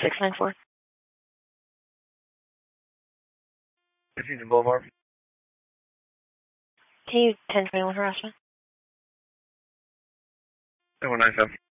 694. Washington Boulevard. Can you 1021 harassment? 197.